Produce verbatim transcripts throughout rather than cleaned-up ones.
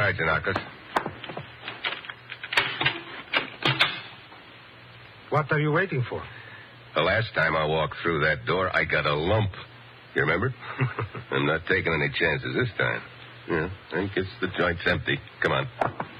right, Janakis. What are you waiting for? The last time I walked through that door, I got a lump. You remember? I'm not taking any chances this time. Yeah, I guess the joint's empty. Come on.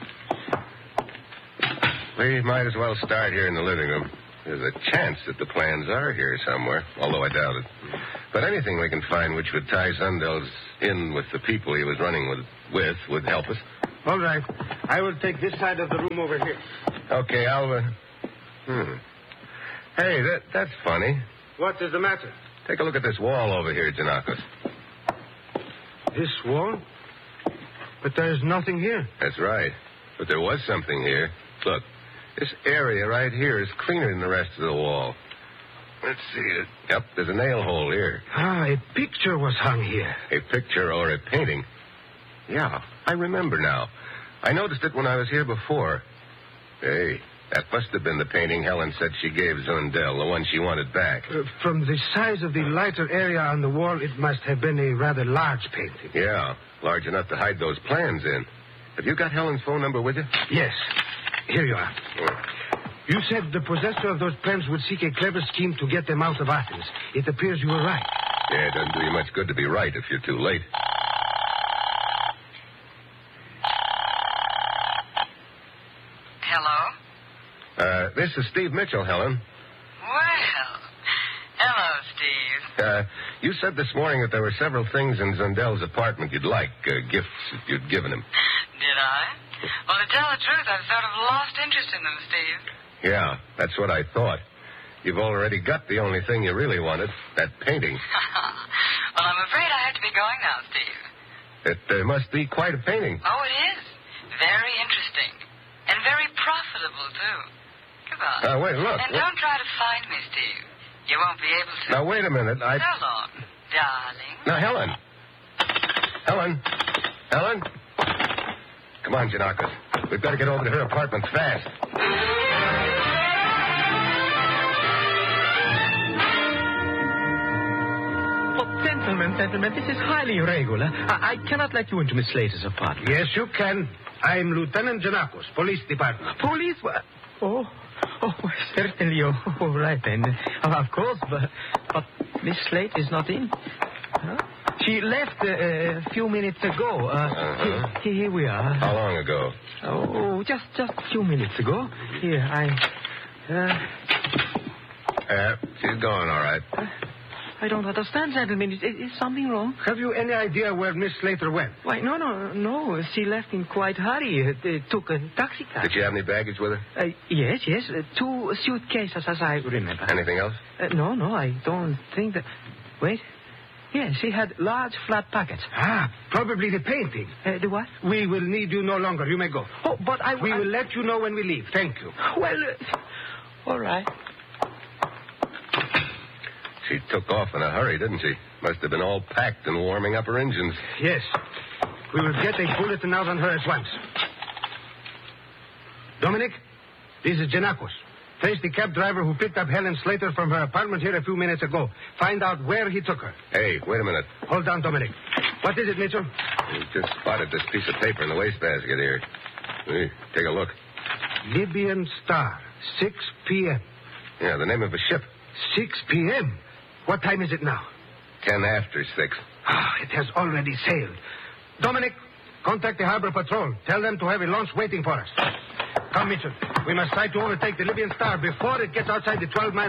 We might as well start here in the living room. There's a chance that the plans are here somewhere, although I doubt it. But anything we can find which would tie Zundels in with the people he was running with, with would help us. All right. I will take this side of the room over here. Okay, I'll... Uh... Hmm. Hey, that, that's funny. What is the matter? Take a look at this wall over here, Janakis. This wall? But there's nothing here. That's right. But there was something here. Look, this area right here is cleaner than the rest of the wall. Let's see it. Yep, there's a nail hole here. Ah, a picture was hung here. A picture or a painting? Yeah, I remember now. I noticed it when I was here before. Hey, that must have been the painting Helen said she gave Zundel, the one she wanted back. Uh, from the size of the lighter area on the wall, it must have been a rather large painting. Yeah, large enough to hide those plans in. Have you got Helen's phone number with you? Yes. Here you are. Oh. You said the possessor of those plans would seek a clever scheme to get them out of Athens. It appears you were right. Yeah, it doesn't do you much good to be right if you're too late. Hello? Uh, this is Steve Mitchell, Helen. Well, hello, Steve. Uh, you said this morning that there were several things in Zundel's apartment you'd like, uh, gifts that you'd given him. Did I? Well, to tell the truth, I've sort of lost interest in them, Steve. Yeah, that's what I thought. You've already got the only thing you really wanted, that painting. Well, I'm afraid I have to be going now, Steve. It uh, must be quite a painting. Oh, it is. Very interesting. And very profitable, too. Goodbye. Uh, wait, look. And What? don't try to find me, Steve. You won't be able to. Now, wait a minute. I... So long, darling. Now, Helen. Helen. Helen. Come on, Janakis. We've got to get over to her apartment fast. Oh, gentlemen, gentlemen, this is highly irregular. I, I cannot let you into Miss Slater's apartment. Yes, you can. I'm Lieutenant Janakos, Police Department. Police? What? Oh, oh, certainly. Oh, all right, then. Oh, of course, but, but Miss Slate is not in. Huh? She left uh, a few minutes ago. Uh, Uh-huh. here, here we are. How long ago? Oh, just just a few minutes ago. Here, I... Uh, Uh, she's gone, all right. I don't understand, gentlemen. Is, is something wrong? Have you any idea where Miss Slater went? Why, no, no, no. She left in quite hurry. Uh, uh, took a taxi cab. Did she have any baggage with her? Uh, yes, yes. Uh, two suitcases, as I remember. Anything else? Uh, no, no, I don't think that... Wait. Yes, she had large flat pockets. Ah, probably the painting. Uh, the what? We will need you no longer. You may go. Oh, but I... We I... will let you know when we leave. Thank you. Well, uh, all right. She took off in a hurry, didn't she? Must have been all packed and warming up her engines. Yes. We will get a bulletin out on her at once. Dominic, this is Janakos. Trace the cab driver who picked up Helen Slater from her apartment here a few minutes ago. Find out where he took her. Hey, wait a minute. Hold on, Dominic. What is it, Mitchell? We just spotted this piece of paper in the wastebasket here. Hey, take a look. Libyan Star, six p.m. Yeah, the name of a ship. six p.m.? What time is it now? Ten after six. Ah, it has already sailed. Dominic, contact the harbor patrol. Tell them to have a launch waiting for us. Come, Mitchell. We must try to overtake the Libyan Star before it gets outside the twelve-mile